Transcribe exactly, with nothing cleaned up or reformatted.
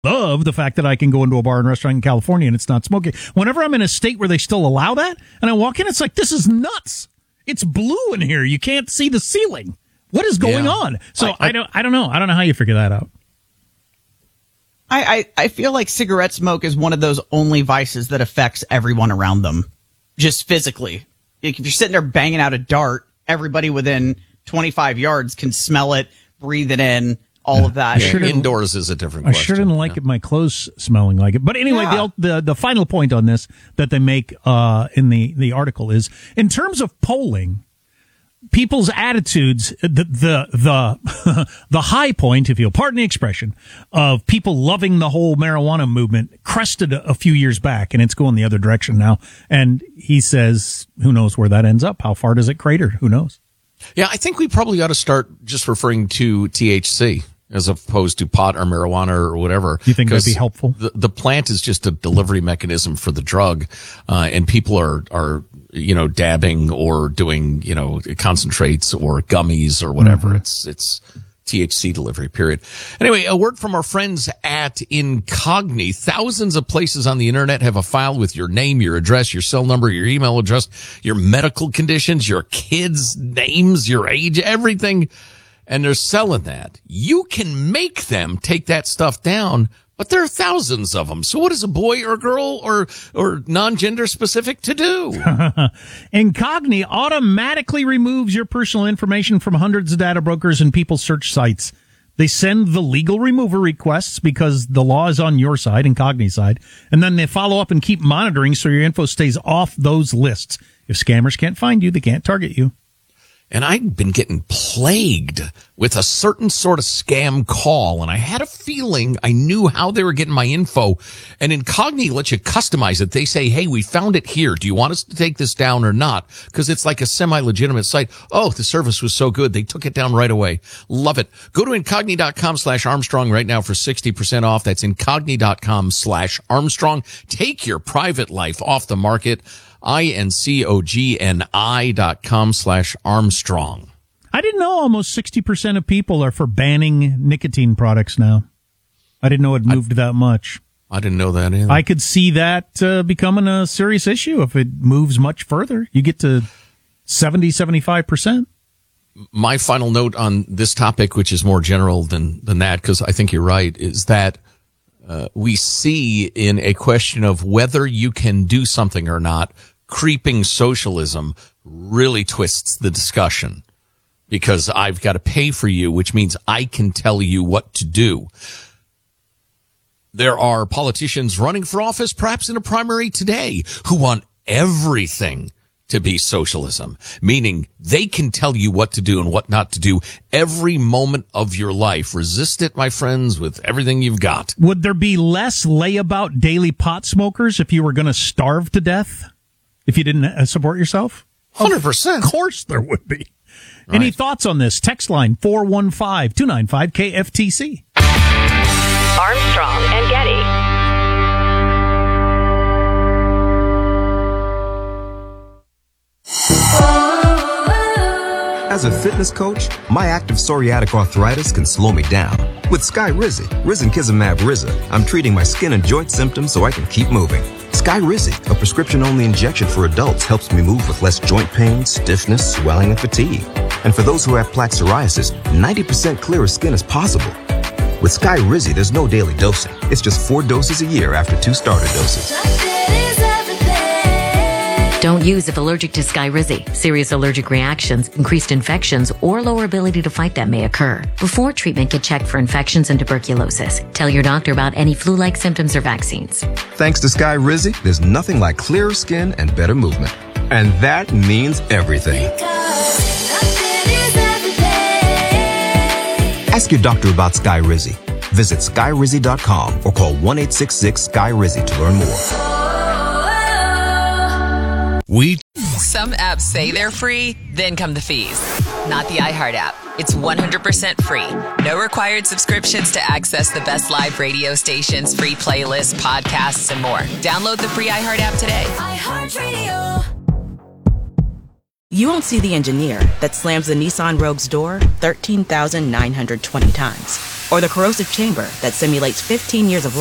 love the fact that I can go into a bar and restaurant in California and it's not smoking. Whenever I'm in a state where they still allow that, and I walk in, it's like, this is nuts. It's blue in here. You can't see the ceiling. What is going yeah. on? So I, I, I don't I don't know. I don't know how you figure that out. I, I, I feel like cigarette smoke is one of those only vices that affects everyone around them, just physically. If you're sitting there banging out a dart, everybody within twenty-five yards can smell it, breathe it in, all of that. Yeah, indoors is a different question. I sure didn't like yeah. it, my clothes smelling like it. But anyway, yeah. the, the the final point on this that they make uh, in the, the article is, in terms of polling, people's attitudes, the the the, the high point, if you'll pardon the expression, of people loving the whole marijuana movement crested a, a few years back, and it's going the other direction now. And he says, who knows where that ends up? How far does it crater? Who knows? Yeah, I think we probably ought to start just referring to T H C as opposed to pot or marijuana or whatever. You think that'd be helpful? The, the plant is just a delivery mechanism for the drug, uh, and people are, are, you know, dabbing or doing, you know, concentrates or gummies or whatever. Mm-hmm. It's, it's T H C delivery, period. Anyway, a word from our friends at Incogni. Thousands of places on the internet have a file with your name, your address, your cell number, your email address, your medical conditions, your kids' names, your age, everything. And they're selling that. You can make them take that stuff down, but there are thousands of them. So what is a boy or a girl or or non-gender specific to do? Incogni automatically removes your personal information from hundreds of data brokers and people search sites. They send the legal removal requests because the law is on your side, Incogni's side, and then they follow up and keep monitoring so your info stays off those lists. If scammers can't find you, they can't target you. And I'd been getting plagued with a certain sort of scam call, and I had a feeling I knew how they were getting my info. And Incogni lets you customize it. They say, hey, we found it here. Do you want us to take this down or not? Because it's like a semi-legitimate site. Oh, the service was so good. They took it down right away. Love it. Go to Incogni.com slash Armstrong right now for sixty percent off. That's Incogni.com slash Armstrong. Take your private life off the market. I-N-C-O-G-N-I dot com slash Armstrong. I didn't know almost sixty percent of people are for banning nicotine products now. I didn't know it moved I, that much. I didn't know that either. I could see that uh, becoming a serious issue if it moves much further. You get to seventy, seventy-five percent. My final note on this topic, which is more general than, than that, because I think you're right, is that uh, we see in a question of whether you can do something or not, creeping socialism really twists the discussion, because I've got to pay for you, which means I can tell you what to do. There are politicians running for office, perhaps in a primary today, who want everything to be socialism, meaning they can tell you what to do and what not to do every moment of your life. Resist it, my friends, with everything you've got. Would there be less layabout daily pot smokers if you were going to starve to death? If you didn't support yourself? one hundred percent. Of course there would be. Right. Any thoughts on this? Text line four one five, two nine five, K F T C. Armstrong and Getty. As a fitness coach, my active psoriatic arthritis can slow me down. With Skyrizi, Risankizumab Riza, I'm treating my skin and joint symptoms so I can keep moving. Skyrizi, a prescription-only injection for adults, helps me move with less joint pain, stiffness, swelling, and fatigue. And for those who have plaque psoriasis, ninety percent clearer skin is possible. With Skyrizi, there's no daily dosing. It's just four doses a year after two starter doses. Don't use if allergic to Skyrizi. Serious allergic reactions, increased infections, or lower ability to fight them may occur. Before treatment, get checked for infections and tuberculosis. Tell your doctor about any flu-like symptoms or vaccines. Thanks to Skyrizi, there's nothing like clearer skin and better movement. And that means everything. Ask your doctor about Skyrizi. Visit Skyrizi dot com or call one eight six six Skyrizi to learn more. We Some apps say they're free, then come the fees. Not the iHeart app. It's one hundred percent free. No required subscriptions to access the best live radio stations, free playlists, podcasts, and more. Download the free iHeart app today. iHeartRadio. You won't see the engineer that slams the Nissan Rogue's door thirteen thousand nine hundred twenty times. or the corrosive chamber that simulates fifteen years of life